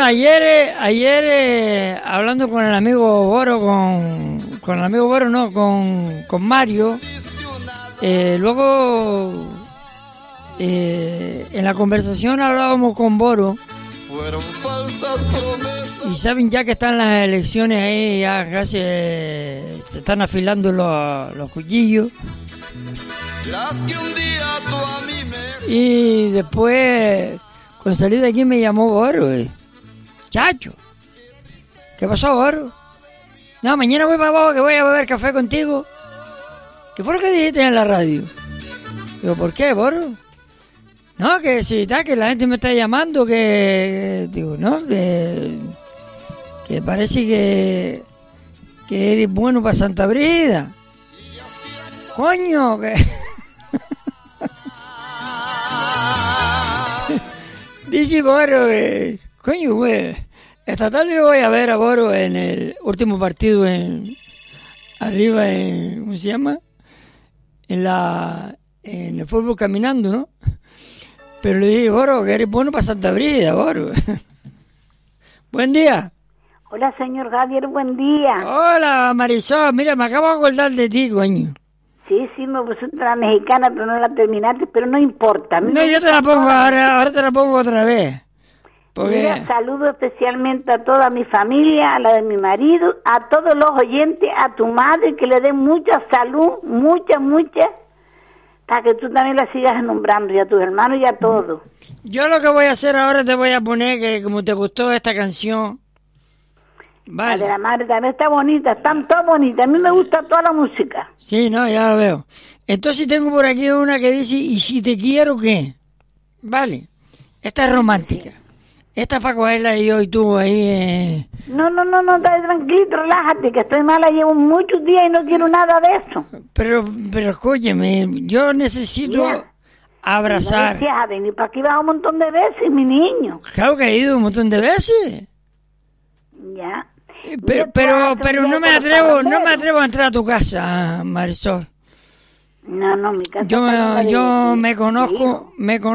ayer hablando con el amigo Boro, con el amigo Boro, no, con Mario, luego en la conversación hablábamos con Boro. Y saben ya que están las elecciones ahí, ya casi se están afilando los cuchillos. Y después, cuando salí de aquí me llamó Boro. Chacho, ¿qué pasó, Boro? No, mañana voy para abajo que voy a beber café contigo. ¿Qué fue lo que dijiste en la radio? Digo, ¿por qué, Boro? No, que si está, que la gente me está llamando, digo, no, que parece que eres bueno para Santa Brida. Coño, que... Dice Boro, coño, güey, esta tarde voy a ver a Boro en el último partido arriba en, ¿cómo se llama? En el fútbol caminando, ¿no? Pero le dije, Boro, que eres bueno para Santa Brida, Boro. Buen día. Hola, señor Javier, buen día. Hola, Marisol, mira, me acabo de acordar de ti, coño. Sí, me pusiste la mexicana, pero no la terminaste, pero no importa. No, yo te la pongo ahora te la pongo otra vez. Porque... Mira, saludo especialmente a toda mi familia, a la de mi marido, a todos los oyentes, a tu madre, que le dé mucha salud, mucha, para que tú también la sigas nombrando, y a tus hermanos y a todos. Yo lo que voy a hacer ahora te voy a poner, que como te gustó esta canción, vale. La de la madre también está bonita, están todas bonitas, a mí me gusta toda la música. Sí, no, ya lo veo. Entonces tengo por aquí una que dice, ¿y si te quiero qué? Vale, esta es romántica. Esta es para cogerla yo y tú ahí. No, dale tranquilo, relájate, que estoy mala, llevo muchos días y no quiero nada de eso. Pero escúcheme, yo necesito abrazar. No a venir para aquí vas un montón de veces, mi niño. Claro que he ido un montón de veces. Ya. Pero no me atrevo a entrar a tu casa, Marisol. No, mi casa. Yo me conozco.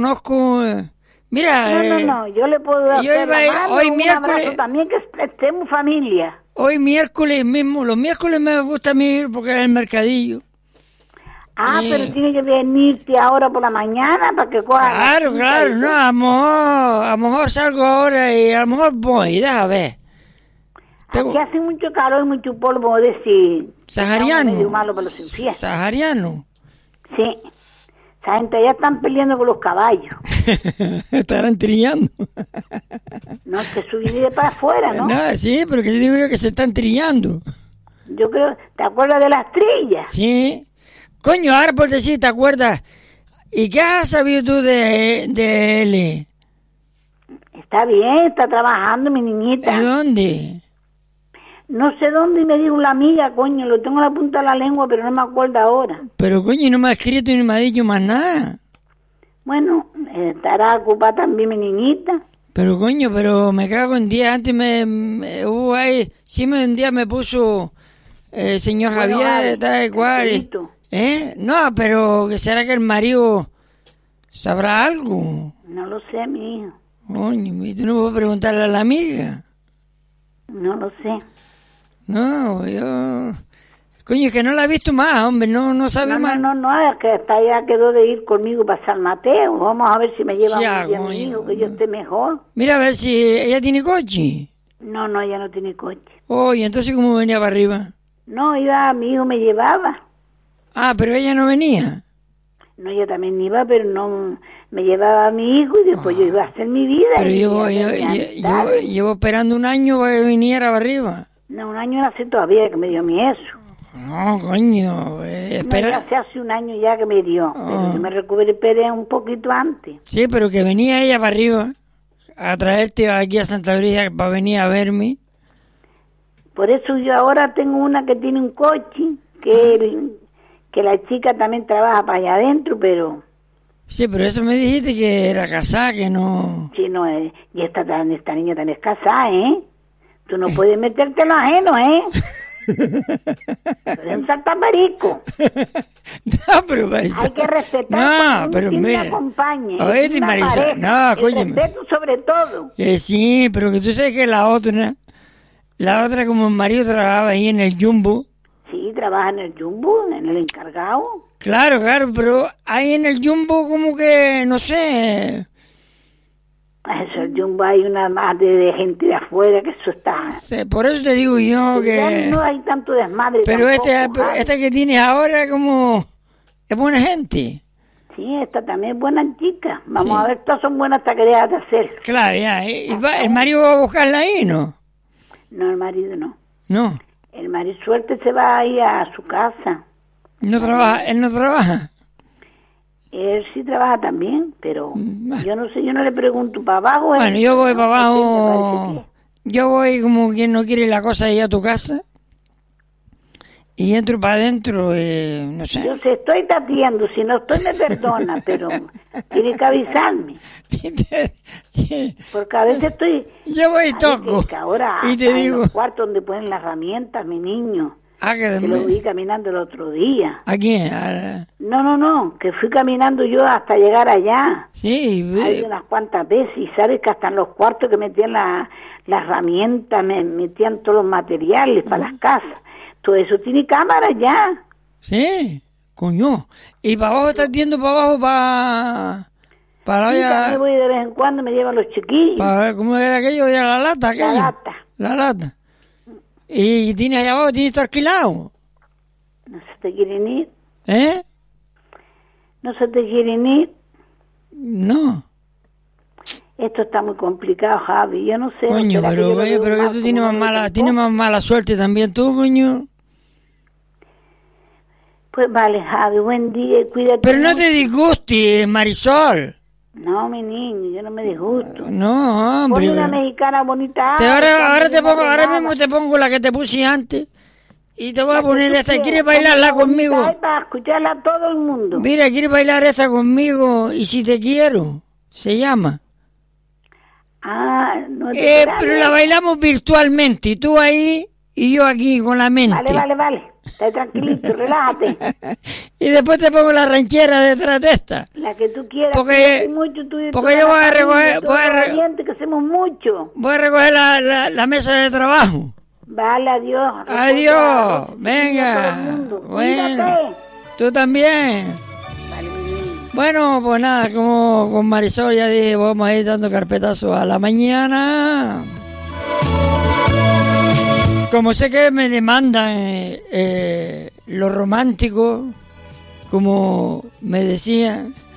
Mira, no, yo le puedo dar hoy miércoles también, que estemos familia. Hoy miércoles mismo, los miércoles me gusta a mí ir porque es el mercadillo. Pero tienes que venirte ahora por la mañana para que cojas. Claro, no, a lo mejor salgo ahora y a lo mejor voy, deja ver. Aquí hace mucho calor y mucho polvo, decir. Sahariano. Medio malo para los infiernos. Sahariano. Sí. Esa gente allá están peleando con los caballos. Estarán trillando. No, te subí de para afuera, ¿no? No, sí, pero que digo yo que se están trillando. Yo creo, ¿te acuerdas de las trillas? Sí. Coño, ahora por decir, ¿te acuerdas? ¿Y qué has sabido tú de él? Está bien, está trabajando mi niñita. ¿De dónde? No sé dónde, y me dijo la amiga, coño, lo tengo en la punta de la lengua, pero no me acuerdo ahora. Pero coño, no me ha escrito ni me ha dicho más nada. Bueno, estará ocupada también mi niñita. Pero coño, me cago en día. Antes hubo ahí, un día me puso señor Javier, tal cual. No, pero ¿será que el marido sabrá algo? No lo sé, mi hijo. Coño, ¿y tú no puedes preguntarle a la amiga? No lo sé. No, yo... Coño, es que no la he visto más, hombre, no sabe más. No, es que hasta allá quedó de ir conmigo para San Mateo. Vamos a ver si me lleva un día a mi hijo, que yo esté mejor. Mira, a ver si ella tiene coche. No, ella no tiene coche. Oye, entonces, ¿cómo venía para arriba? No, mi hijo me llevaba. Pero ella no venía. No, ella también iba, pero no... Me llevaba a mi hijo y después yo iba a hacer mi vida. Pero llevo esperando un año para que viniera para arriba. No, un año no sé todavía que me dio mi eso. No, coño, espera. No, ya hace un año ya que me dio, pero yo me recuperé un poquito antes. Sí, pero que venía ella para arriba a traerte aquí a Santa Brida para venir a verme. Por eso yo ahora tengo una que tiene un coche, que la chica también trabaja para allá adentro, pero... Sí, pero eso me dijiste que era casada, que no... Sí, no, y esta niña también es casada, ¿eh? Tú no puedes meterte en lo ajeno, ¿eh? Es un saltamarico. No, pero... Hay que respetar No, pero quien mira. te acompañe. Oye, Es una Marisol, pareja. no, El óyeme. respeto sobre todo. Sí, pero que tú sabes que la otra como el marido trabajaba ahí en el Jumbo. Sí, trabaja en el Jumbo, en el encargado. Claro, pero ahí en el Jumbo como que, no sé... Eso, el Jumbo hay una más de gente de afuera que eso está... Sí, por eso te digo yo Ya que... no hay tanto desmadre Pero tampoco, ¿sabes? esta que tienes ahora como... Es buena gente. Sí, esta también es buena chica. Vamos Sí. a ver, todas son buenas tareas de hacer. Claro, ya. El marido va a buscarla ahí, ¿no? No, el marido no. No. El marido suerte se va ahí a su casa. No trabaja, él no trabaja. Él sí trabaja también, pero Bueno. yo no sé, yo no le pregunto para abajo. Bueno, yo voy para me abajo. parece Yo voy como quien no quiere la cosa ahí a tu casa. Y entro para adentro, no que- sé. Yo se estoy tateando, si no estoy me perdona, pero tiene que avisarme. Porque a veces estoy... Yo voy y a toco. veces que ahora Y te hasta en digo... los cuartos donde ponen las herramientas, mi niño, Ah, que que lo vi caminando el otro día. ¿A quién? No, que fui caminando yo hasta llegar allá. Sí, Hay unas cuantas veces, y sabes que hasta en los cuartos que metían las herramientas, me metían todos los materiales para las casas. Todo eso tiene cámara ya. sí, coño. Y para abajo estás yendo para abajo para Sí, allá, también voy de vez en cuando, me llevan los chiquillos. para ver cómo era aquello de la lata, aquello. lata. La lata. Y tienes allá abajo, tienes todo alquilado. No se te quieren ir, ¿Eh? no se te quieren ir. No. Esto está muy complicado, Javi. Yo no sé. Coño, ¿será que yo pero, lo veo pero que mal tú tienes como más no lo mala, tengo? tienes más mala suerte también tú, coño. Pues vale, Javi, buen día y cuídate. Pero no mucho. te disgustes, Marisol. No, mi niño, yo no me disgusto. No, hombre. Ponme una mexicana bonita. Ahora mismo te pongo la que te puse antes. Y te voy a poner esta. ¿Quieres bailarla conmigo? Para escucharla a todo el mundo. Mira, ¿quieres bailar esta conmigo? Y si te quiero, se llama. Ah, no te Pero la bailamos virtualmente. Y tú ahí y yo aquí con la mente. Vale. Esté tranquilito, relájate. Y después te pongo la ranchera detrás de esta. La que tú quieras. Porque- cuídate mucho, tú y porque toda yo la voy a familia, recoger- todos voy a los re- oyentes, que hacemos mucho. Voy a recoger la mesa de trabajo. Vale, adiós. Adiós. Recuerda, Venga. todo el mundo. Bueno. Cuídate. Tú también. Vale, mi niño. Bueno, pues nada, como con Marisol ya dije, vamos a ir dando carpetazo a la mañana. Como sé que me demandan lo romántico, como me decían,